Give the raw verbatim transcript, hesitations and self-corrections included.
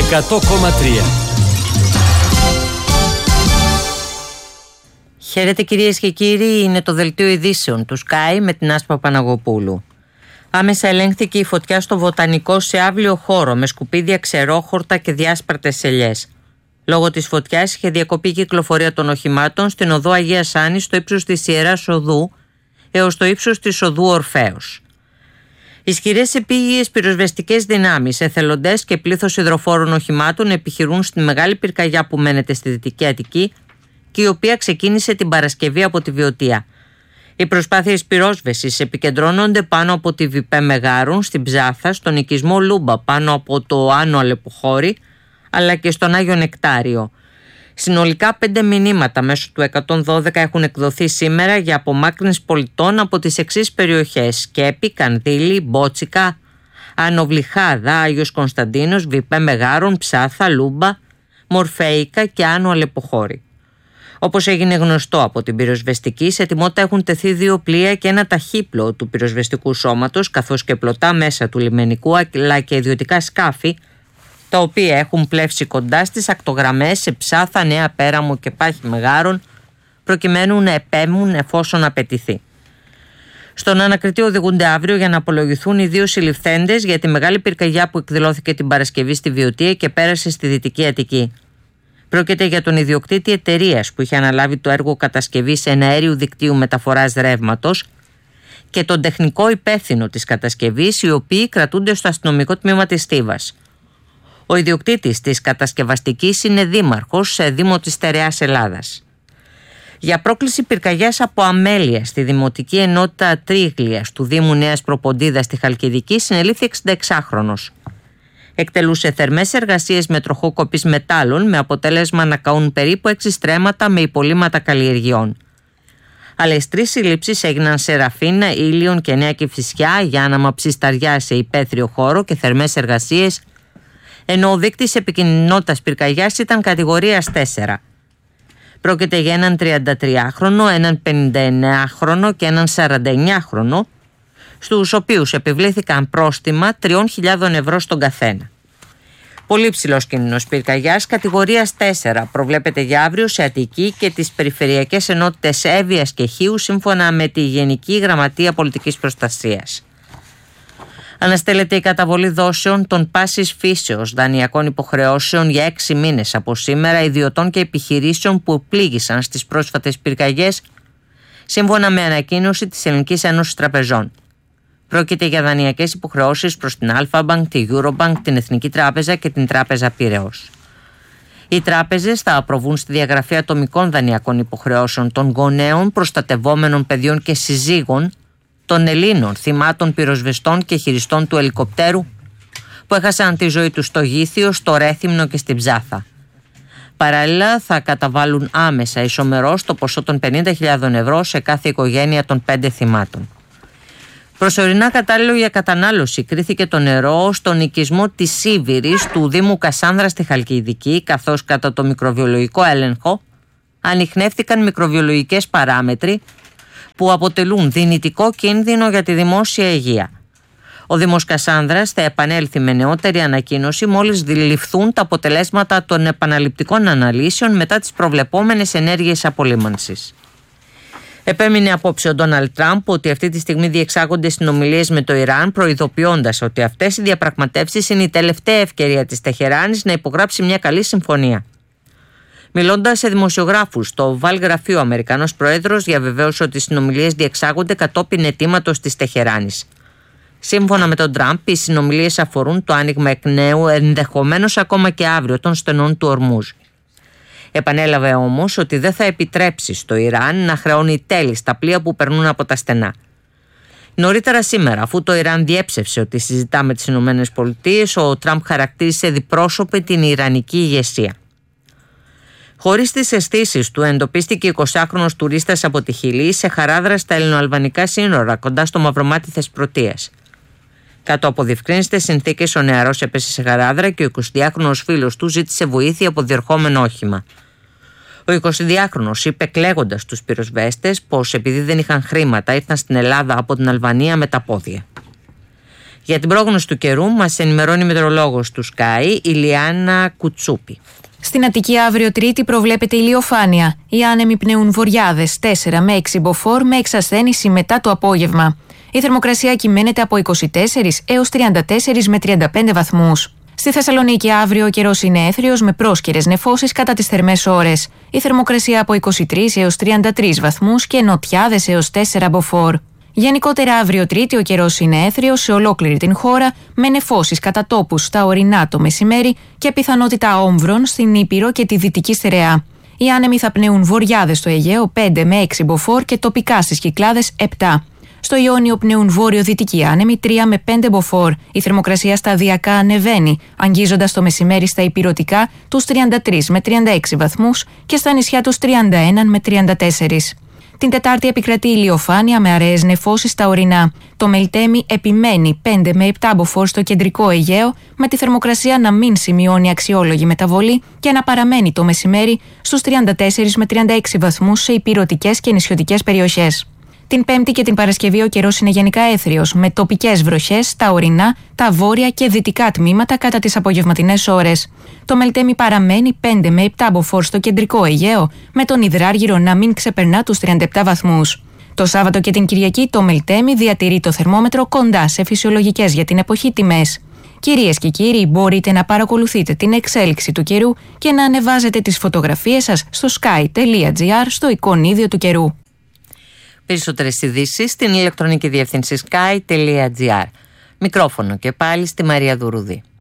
εκατό κόμμα τρία. Χαίρετε κυρίες και κύριοι, είναι το δελτίο ειδήσεων του Sky με την Άσπα Παναγοπούλου. Άμεσα ελέγχθηκε η φωτιά στο Βοτανικό σε άβλιο χώρο με σκουπίδια, ξερόχορτα και διάσπαρτες ελιές. Λόγω της φωτιάς είχε διακοπεί η κυκλοφορία των οχημάτων στην οδό Αγίας Άννης στο ύψος της Ιεράς Οδού έως το ύψος της οδού Ορφέως. Ισχυρές επίγειες πυροσβεστικές δυνάμεις, εθελοντές και πλήθος υδροφόρων οχημάτων επιχειρούν στη μεγάλη πυρκαγιά που μένεται στη Δυτική Αττική και η οποία ξεκίνησε την Παρασκευή από τη Βιωτία. Οι προσπάθειες πυρόσβεσης επικεντρώνονται πάνω από τη Βιπέ Μεγάρων, στην Ψάθα, στον οικισμό Λούμπα, πάνω από το Άνω Αλεποχώρη, αλλά και στον Άγιο Νεκτάριο. Συνολικά πέντε μηνύματα μέσω του εκατόν δώδεκα έχουν εκδοθεί σήμερα για απομάκρυνση πολιτών από τις εξής περιοχές: Σκέπη, Κανδύλη, Μπότσικα, Άνω Βλυχάδα, Άγιος Κωνσταντίνος, Βιπέ Μεγάρων, Ψάθα, Λούμπα, Μορφέικα και Άνω Αλεποχώρη. Όπως έγινε γνωστό από την πυροσβεστική, σε ετοιμότητα έχουν τεθεί δύο πλοία και ένα ταχύπλοο του πυροσβεστικού σώματος, καθώς και πλωτά μέσα του λιμενικού αλλά και ιδιωτικά σκάφη, τα οποία έχουν πλεύσει κοντά στις ακτογραμμές σε Ψάθα, Νέα Πέραμο και Πάχη Μεγάρων, προκειμένου να επέμβουν εφόσον απαιτηθεί. Στον ανακριτή οδηγούνται αύριο για να απολογηθούν οι δύο συλληφθέντες για τη μεγάλη πυρκαγιά που εκδηλώθηκε την Παρασκευή στη Βιωτία και πέρασε στη Δυτική Αττική. Πρόκειται για τον ιδιοκτήτη εταιρείας που είχε αναλάβει το έργο κατασκευής εναέριου δικτύου μεταφοράς ρεύματος και τον τεχνικό υπεύθυνο της κατασκευής, οι οποίοι κρατούνται στο αστυνομικό τμήμα της Στίβας. Ο ιδιοκτήτης της κατασκευαστικής είναι δήμαρχος σε Δήμο της Στερεάς Ελλάδας. Για πρόκληση πυρκαγιάς από αμέλεια στη Δημοτική Ενότητα Τρίγλιας του Δήμου Νέας Προποντίδας στη Χαλκιδική συνελήφθη εξήντα εξάχρονος. Εκτελούσε θερμές εργασίες με τροχό κοπής μετάλλων με αποτέλεσμα να καούν περίπου έξι στρέμματα με υπολείμματα καλλιεργειών. Άλλες τρεις συλλήψεις έγιναν σε Ραφίνα, Ήλιον και Νέα Κηφισιά για άναμα ψισταριά σε υπαίθριο χώρο και θερμές εργασίες, ενώ ο δείκτης επικινδυνότητας πυρκαγιάς ήταν κατηγορίας τέσσερα. Πρόκειται για έναν τριαντατριάχρονο, έναν πενηνταεννέαχρονο και έναν σαρανταεννέαχρονο, στους οποίους επιβλήθηκαν πρόστιμα τριών χιλιάδων ευρώ στον καθένα. Πολύ ψηλός κίνδυνος πυρκαγιάς κατηγορίας τέσσερα προβλέπεται για αύριο σε Αττική και τις περιφερειακές ενότητες Εύβοιας και Χίου, σύμφωνα με τη Γενική Γραμματεία Πολιτικής Προστασίας. Αναστέλλεται η καταβολή δόσεων των πάσης φύσεως δανειακών υποχρεώσεων για έξι μήνες από σήμερα ιδιωτών και επιχειρήσεων που πλήγησαν στις πρόσφατες πυρκαγιές, σύμφωνα με ανακοίνωση της Ελληνικής Ένωσης Τραπεζών. Πρόκειται για δανειακές υποχρεώσεις προς την Alpha Bank, τη Eurobank, την Εθνική Τράπεζα και την Τράπεζα Πειραιώς. Οι τράπεζες θα προβούν στη διαγραφή ατομικών δανειακών υποχρεώσεων των γονέων, προστατευόμενων παιδιών και συζύγων, των Ελλήνων θυμάτων πυροσβεστών και χειριστών του ελικοπτέρου που έχασαν τη ζωή τους στο Γήθιο, στο Ρέθυμνο και στην Ψάθα. Παράλληλα θα καταβάλουν άμεσα ισομερώς το ποσό των πενήντα χιλιάδων ευρώ σε κάθε οικογένεια των πέντε θυμάτων. Προσωρινά κατάλληλο για κατανάλωση κρίθηκε το νερό στον οικισμό της Σίβηρης του Δήμου Κασάνδρα στη Χαλκιδική, καθώς κατά το μικροβιολογικό έλεγχο ανιχνεύτηκαν μικροβιολογικές παράμετροι που αποτελούν δυνητικό κίνδυνο για τη δημόσια υγεία. Ο Δήμος Κασάνδρας θα επανέλθει με νεότερη ανακοίνωση μόλις δηληφθούν τα αποτελέσματα των επαναληπτικών αναλύσεων μετά τις προβλεπόμενες ενέργειες απολύμανσης. Επέμεινε απόψε ο Ντόναλντ Τραμπ ότι αυτή τη στιγμή διεξάγονται συνομιλίες με το Ιράν, προειδοποιώντας ότι αυτές οι διαπραγματεύσεις είναι η τελευταία ευκαιρία της Τεχεράνης να υπογράψει μια καλή συμφωνία. Μιλώντας σε δημοσιογράφους, το Οβάλ Γραφείο, ο Αμερικανός Πρόεδρος διαβεβαίωσε ότι οι συνομιλίες διεξάγονται κατόπιν αιτήματος της Τεχεράνης. Σύμφωνα με τον Τραμπ, οι συνομιλίες αφορούν το άνοιγμα εκ νέου, ενδεχομένως ακόμα και αύριο, των στενών του Ορμούζ. Επανέλαβε όμως ότι δεν θα επιτρέψει στο Ιράν να χρεώνει τέλη στα πλοία που περνούν από τα στενά. Νωρίτερα σήμερα, αφού το Ιράν διέψευσε ότι συζητά με τις ΗΠΑ, ο Τραμπ χαρακτήρισε διπρόσωπη την Ιρανική ηγεσία. Χωρίς τις αισθήσεις του, εντοπίστηκε εικοσάχρονος τουρίστας από τη Χιλή σε χαράδρα στα ελληνοαλβανικά σύνορα, κοντά στο Μαυρομάτι Θεσπρωτείας. Κάτω από διευκρίνιστες συνθήκες, ο νεαρός έπεσε σε χαράδρα και ο εικοσιδυάχρονος φίλος του ζήτησε βοήθεια από διερχόμενο όχημα. Ο εικοσιδυάχρονος είπε, κλαίγοντας στους πυροσβέστες, πως επειδή δεν είχαν χρήματα ήρθαν στην Ελλάδα από την Αλβανία με τα πόδια. Για την πρόγνωση του καιρού μας ενημερώνει η μετεωρολόγος του Sky, η Λιάννα Κουτσούπη. Στην Αττική αύριο Τρίτη προβλέπεται ηλιοφάνεια. Οι άνεμοι πνέουν βορειάδες τέσσερα με έξι μποφόρ με εξασθένηση μετά το απόγευμα. Η θερμοκρασία κυμαίνεται από είκοσι τέσσερα έως τριάντα τέσσερα με τριάντα πέντε βαθμούς. Στη Θεσσαλονίκη αύριο ο καιρός είναι έθριος με πρόσκαιρες νεφώσεις κατά τις θερμές ώρες. Η θερμοκρασία από είκοσι τρία έως τριάντα τρία βαθμούς και νοτιάδες έως τέσσερα μποφόρ. Γενικότερα αύριο Τρίτη ο καιρός είναι έθριος σε ολόκληρη την χώρα με νεφώσεις κατά τόπους στα ορεινά το μεσημέρι και πιθανότητα όμβρων στην Ήπειρο και τη Δυτική Στερεά. Οι άνεμοι θα πνέουν βορειάδες στο Αιγαίο πέντε με έξι μποφόρ και τοπικά στις Κυκλάδες επτά. Στο Ιόνιο πνέουν βόρειο-δυτικοί άνεμοι τρία με πέντε μποφόρ. Η θερμοκρασία σταδιακά ανεβαίνει, αγγίζοντας το μεσημέρι στα ηπειρωτικά τους τριάντα τρία με τριάντα έξι βαθμούς και στα νησιά τους τριάντα ένα με τριάντα τέσσερα. Την Τετάρτη επικρατεί ηλιοφάνεια με αραιές νεφώσεις στα ορεινά. Το Μελτέμι επιμένει πέντε με επτά μποφόρ στο κεντρικό Αιγαίο, με τη θερμοκρασία να μην σημειώνει αξιόλογη μεταβολή και να παραμένει το μεσημέρι στους τριάντα τέσσερα με τριάντα έξι βαθμούς σε ηπειρωτικές και νησιωτικές περιοχές. Την Πέμπτη και την Παρασκευή ο καιρός είναι γενικά έθριος, με τοπικές βροχές στα ορεινά, τα βόρεια και δυτικά τμήματα κατά τις απογευματινές ώρες. Το Μελτέμι παραμένει πέντε με επτά μποφόρ στο κεντρικό Αιγαίο, με τον υδράργυρο να μην ξεπερνά τους τριάντα επτά βαθμούς. Το Σάββατο και την Κυριακή το Μελτέμι διατηρεί το θερμόμετρο κοντά σε φυσιολογικές για την εποχή τιμές. Κυρίες και κύριοι, μπορείτε να παρακολουθείτε την εξέλιξη του καιρού και να ανεβάζετε τις φωτογραφίες σας στο sky τελεία gr στο εικονίδιο του καιρού. Περισσότερες ειδήσεις στην ηλεκτρονική διεύθυνση sky τελεία gr. Μικρόφωνο και πάλι στη Μαρία Δουρούδη.